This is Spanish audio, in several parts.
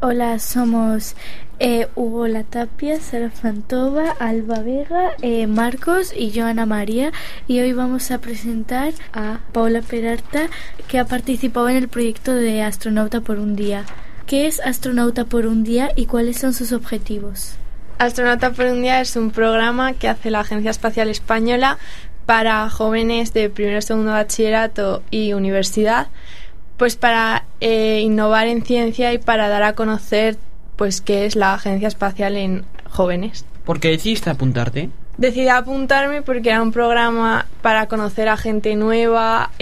Hola, somos Hugo Latapia, Sara Fantova, Alba Vega, Marcos y yo, Ana María, y hoy vamos a presentar a Paula Peralta, que ha participado en el proyecto de Astronauta por un día. ¿Qué es Astronauta por un día y cuáles son sus objetivos? Astronauta por un día es un programa que hace la Agencia Espacial Española para jóvenes de primero y segundo bachillerato y universidad, pues para innovar en ciencia y para dar a conocer pues qué es la Agencia Espacial en jóvenes. ¿Por qué decidiste apuntarte? Decidí apuntarme porque era un programa para conocer a gente nueva,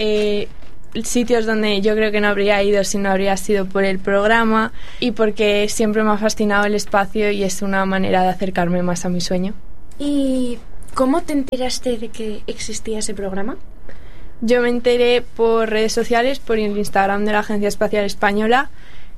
sitios donde yo creo que no habría ido si no habría sido por el programa, y porque siempre me ha fascinado el espacio y es una manera de acercarme más a mi sueño. ¿Y cómo te enteraste de que existía ese programa? Yo me enteré por redes sociales, por el Instagram de la Agencia Espacial Española.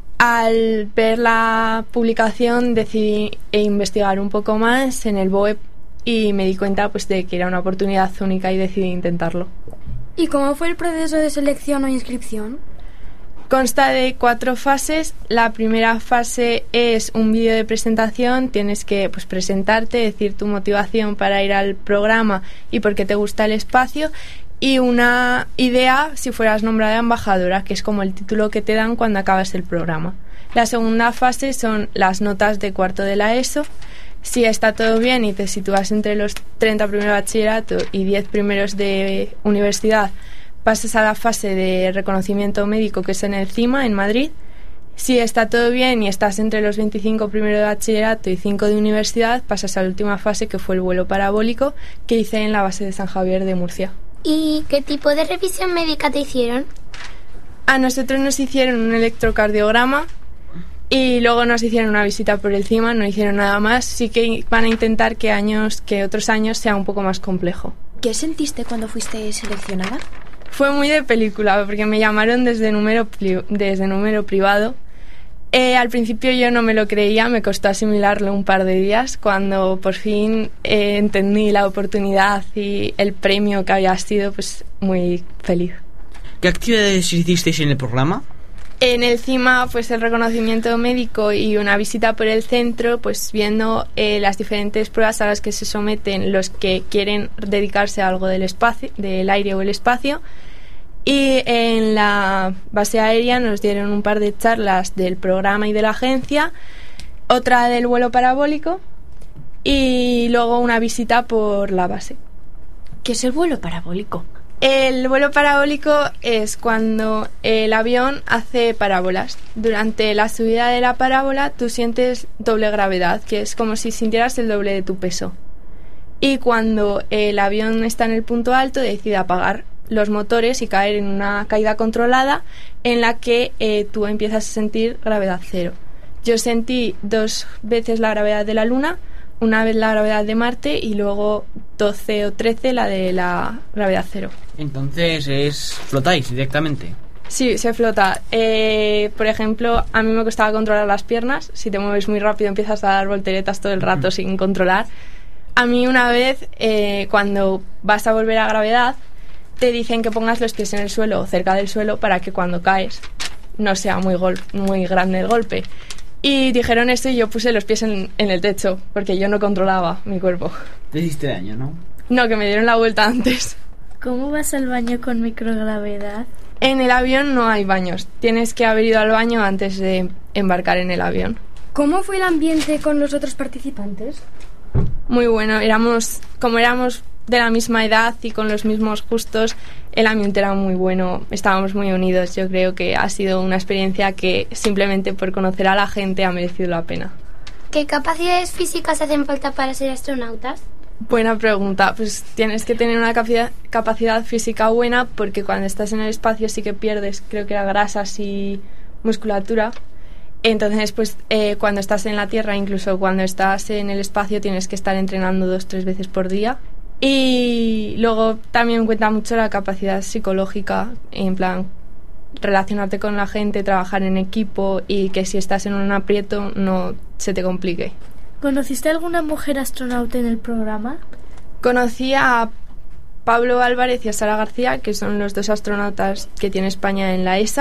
Al ver la publicación decidí investigar un poco más en el web y me di cuenta pues de que era una oportunidad única y decidí intentarlo. ¿Y cómo fue el proceso de selección o inscripción? Consta de 4 fases. La primera fase es un vídeo de presentación. Tienes que pues presentarte, decir tu motivación para ir al programa y por qué te gusta el espacio, y una idea si fueras nombrada embajadora, que es como el título que te dan cuando acabas el programa. La segunda fase son las notas de cuarto de la ESO. Si está todo bien y te sitúas entre los 30 primeros de bachillerato y 10 primeros de universidad, pasas a la fase de reconocimiento médico, que es en el CIMA, en Madrid. Si está todo bien y estás entre los 25 primeros de bachillerato y 5 de universidad, pasas a la última fase, que fue el vuelo parabólico, que hice en la base de San Javier de Murcia. ¿Y qué tipo de revisión médica te hicieron? A nosotros nos hicieron un electrocardiograma y luego nos hicieron una visita por el CIMA, no hicieron nada más. Sí que van a intentar que otros años sea un poco más complejo. ¿Qué sentiste cuando fuiste seleccionada? Fue muy de película, porque me llamaron desde número privado. Al principio yo no me lo creía, me costó asimilarlo un par de días. Cuando por fin entendí la oportunidad y el premio que había sido, pues muy feliz. ¿Qué actividades hicisteis en el programa? En el CIMA, pues el reconocimiento médico y una visita por el centro, pues viendo las diferentes pruebas a las que se someten los que quieren dedicarse a algo del espacio, del aire o el espacio. Y en la base aérea nos dieron un par de charlas del programa y de la agencia, otra del vuelo parabólico y luego una visita por la base. ¿Qué es el vuelo parabólico? El vuelo parabólico es cuando el avión hace parábolas. Durante la subida de la parábola tú sientes doble gravedad, que es como si sintieras el doble de tu peso. Y cuando el avión está en el punto alto, decide apagar los motores y caer en una caída controlada en la que tú empiezas a sentir gravedad cero. Yo sentí 2 veces la gravedad de la Luna, una vez la gravedad de Marte y luego 12 o 13 la de la gravedad cero. Entonces flotáis directamente. Sí, se flota. Por ejemplo, a mí me costaba controlar las piernas. Si te mueves muy rápido empiezas a dar volteretas todo el rato sin controlar. A mí una vez, cuando vas a volver a gravedad, te dicen que pongas los pies en el suelo o cerca del suelo para que cuando caes no sea muy grande el golpe. Y dijeron esto y yo puse los pies en el techo porque yo no controlaba mi cuerpo. Te hiciste daño, ¿no? No, que me dieron la vuelta antes. ¿Cómo vas al baño con microgravedad? En el avión no hay baños. Tienes que haber ido al baño antes de embarcar en el avión. ¿Cómo fue el ambiente con los otros participantes? Muy bueno. Éramos de la misma edad y con los mismos gustos, el ambiente era muy bueno, estábamos muy unidos. Yo creo que ha sido una experiencia que simplemente por conocer a la gente ha merecido la pena. ¿Qué capacidades físicas hacen falta para ser astronautas? Buena pregunta. Pues tienes que tener una capacidad física buena, porque cuando estás en el espacio sí que pierdes, creo que era grasas y musculatura. Entonces, pues cuando estás en la Tierra, incluso cuando estás en el espacio, tienes que estar entrenando 2-3 veces por día. Y luego también cuenta mucho la capacidad psicológica, en plan relacionarte con la gente, trabajar en equipo y que si estás en un aprieto no se te complique. ¿Conociste a alguna mujer astronauta en el programa? Conocí a Pablo Álvarez y a Sara García, que son los 2 astronautas que tiene España en la ESA,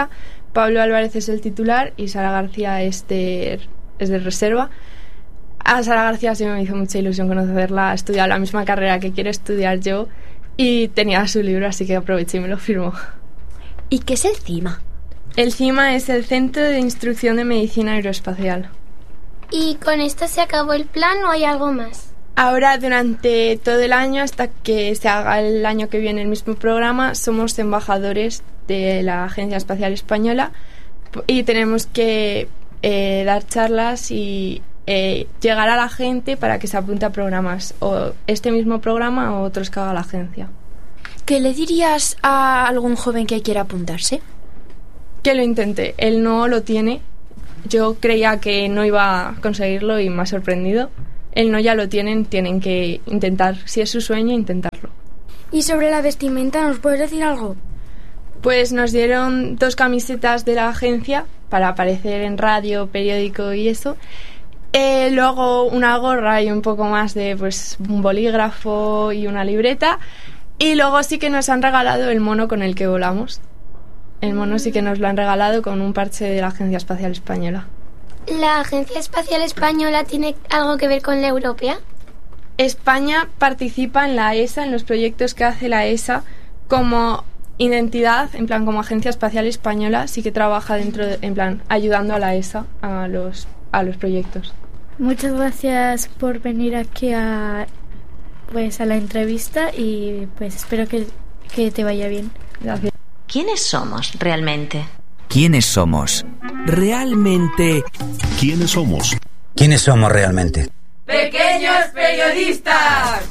Pablo Álvarez es el titular y Sara García es de reserva. A Sara García sí me hizo mucha ilusión conocerla, ha estudiado la misma carrera que quiero estudiar yo y tenía su libro, así que aproveché y me lo firmó. ¿Y qué es el CIMA? El CIMA es el Centro de Instrucción de Medicina Aeroespacial. ¿Y con esto se acabó el plan o hay algo más? Ahora, durante todo el año, hasta que se haga el año que viene el mismo programa, somos embajadores de la Agencia Espacial Española y tenemos que dar charlas y llegar a la gente para que se apunte a programas, o este mismo programa o otros que haga la agencia. ¿Qué le dirías a algún joven que quiera apuntarse? Que lo intente. Él no lo tiene. Yo creía que no iba a conseguirlo y me ha sorprendido. Él no, ya lo tienen que intentar. Si es su sueño, intentarlo. ¿Y sobre la vestimenta nos puedes decir algo? Pues nos dieron 2 camisetas de la agencia para aparecer en radio, periódico y eso. Luego una gorra y un poco más de pues un bolígrafo y una libreta. Y luego sí que nos han regalado el mono con el que volamos. El mono sí que nos lo han regalado con un parche de la Agencia Espacial Española. ¿La Agencia Espacial Española tiene algo que ver con la europea? España participa en la ESA, en los proyectos que hace la ESA como identidad, en plan como Agencia Espacial Española, sí que trabaja dentro, en plan ayudando a la ESA a los proyectos. Muchas gracias por venir aquí a la entrevista y pues espero que te vaya bien. Gracias. ¿Quiénes somos realmente? ¿Quiénes somos? Realmente. ¿Quiénes somos? ¿Quiénes somos realmente? ¡Pequeños periodistas!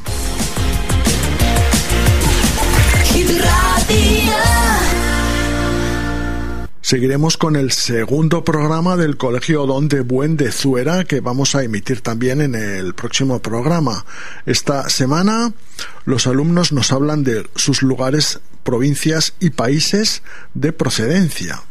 Seguiremos con el segundo programa del Colegio Don de Buen de Zuera, que vamos a emitir también en el próximo programa. Esta semana los alumnos nos hablan de sus lugares, provincias y países de procedencia.